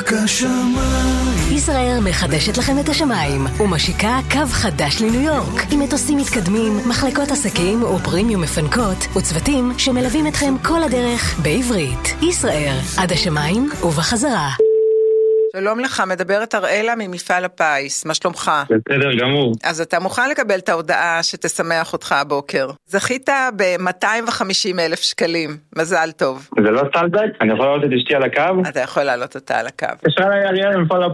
השמיים. ישראייר מחדשת לכם את השמיים ומשיקה קו חדש לניו יורק עם מטוסים מתקדמים, מחלקות עסקים ופרימיום מפנקות וצוותים שמלווים אתכם כל הדרך בעברית. ישראייר, עד השמיים ובחזרה. שלום לך, מדברת אראלה ממפעל הפיס, מה שלומך? בסדר גמור. אז אתה מוכן לקבל את ההודעה שתשמח אותך הבוקר. זכית ב-250,000 שקלים, מזל טוב. זה לא סטלבק? אני יכול לעלות את אשתי על הקו? אתה יכול לעלות אותה על הקו. אפשר אריאל ממפעל